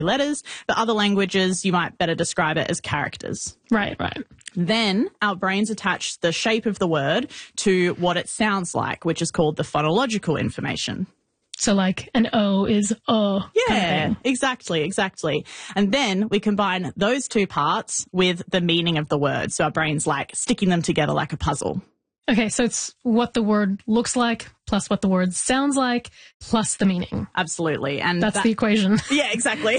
letters. For other languages, you might better describe it as characters. Right. Then our brains attach the shape of the word to what it sounds like, which is called the phonological information. So like an O is O. Yeah, exactly. And then we combine those two parts with the meaning of the word. So our brain's like sticking them together like a puzzle. Okay, so it's what the word looks like plus what the word sounds like plus the meaning. Absolutely. And that's the equation. Yeah, exactly.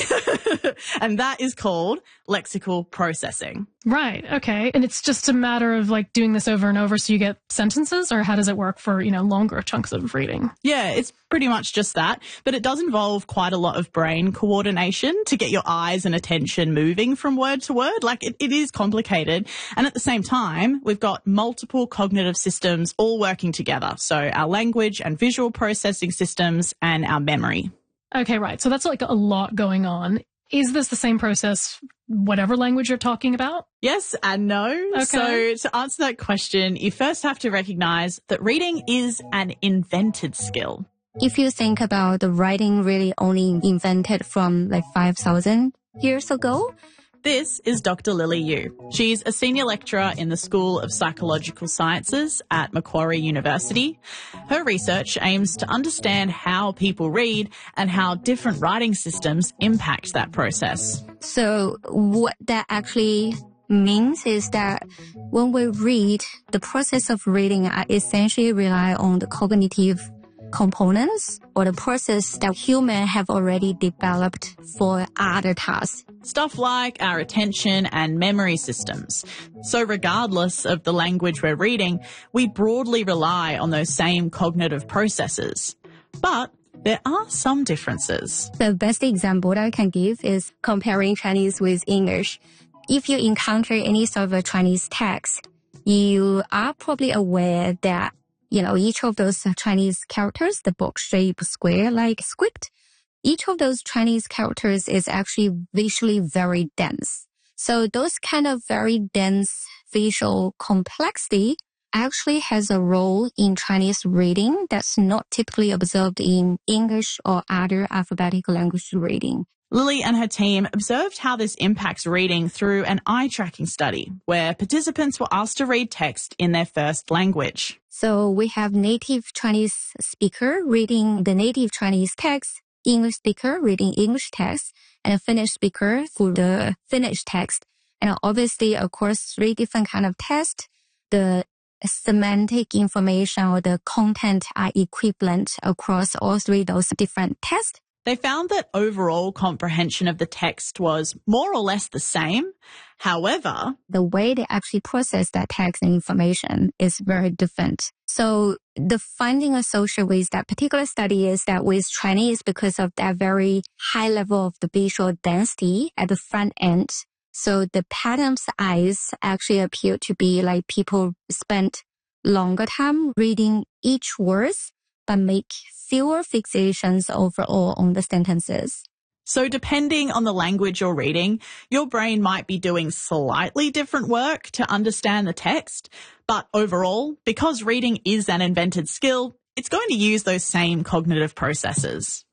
And that is called lexical processing. Right. Okay. And it's just a matter of like doing this over and over so you get sentences, or how does it work for, longer chunks of reading? Yeah, it's pretty much just that. But it does involve quite a lot of brain coordination to get your eyes and attention moving from word to word. Like it is complicated. And at the same time, we've got multiple cognitive systems all working together. So our language and visual processing systems and our memory. Okay, right. So that's like a lot going on. Is this the same process, whatever language you're talking about? Yes and no. Okay. So to answer that question, you first have to recognize that reading is an invented skill. If you think about the writing really only invented from like 5,000 years ago. This is Dr. Lily Yu. She's a senior lecturer in the School of Psychological Sciences at Macquarie University. Her research aims to understand how people read and how different writing systems impact that process. So what that actually means is that when we read, the process of reading essentially rely on the cognitive components or the process that humans have already developed for other tasks. Stuff like our attention and memory systems. So regardless of the language we're reading, we broadly rely on those same cognitive processes. But there are some differences. The best example that I can give is comparing Chinese with English. If you encounter any sort of a Chinese text, you are probably aware that each of those Chinese characters, the box shape square like script, each of those Chinese characters is actually visually very dense. So those kind of very dense visual complexity actually has a role in Chinese reading that's not typically observed in English or other alphabetic language reading. Lily and her team observed how this impacts reading through an eye tracking study where participants were asked to read text in their first language. So we have native Chinese speaker reading the native Chinese text, English speaker reading English text, and a Finnish speaker for the Finnish text. And obviously, of course, 3 different kind of tests. The semantic information or the content are equivalent across all 3 those different tests. They found that overall comprehension of the text was more or less the same. However, the way they actually process that text and information is very different. So the finding associated with that particular study is that with Chinese, because of that very high level of the visual density at the front end, so the pattern's eyes actually appear to be like people spent longer time reading each word, but make fewer fixations overall on the sentences. So depending on the language you're reading, your brain might be doing slightly different work to understand the text, but overall, because reading is an invented skill, it's going to use those same cognitive processes.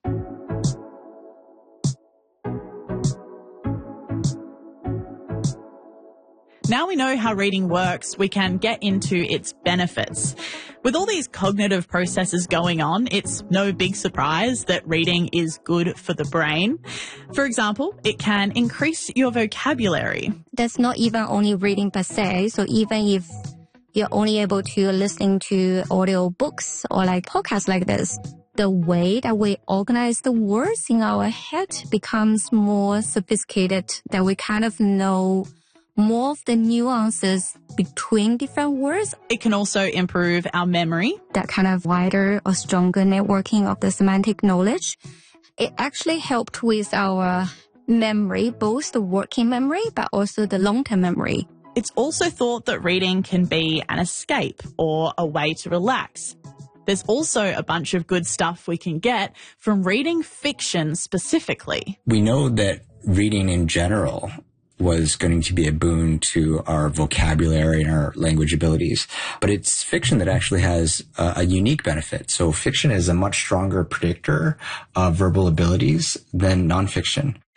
Now we know how reading works, we can get into its benefits. With all these cognitive processes going on, it's no big surprise that reading is good for the brain. For example, it can increase your vocabulary. That's not even only reading per se. So even if you're only able to listen to audio books or like podcasts like this, the way that we organize the words in our head becomes more sophisticated, that we kind of know more of the nuances between different words. It can also improve our memory. That kind of wider or stronger networking of the semantic knowledge. It actually helped with our memory, both the working memory, but also the long-term memory. It's also thought that reading can be an escape or a way to relax. There's also a bunch of good stuff we can get from reading fiction specifically. We know that reading in general was going to be a boon to our vocabulary and our language abilities. But it's fiction that actually has a unique benefit. So fiction is a much stronger predictor of verbal abilities than nonfiction.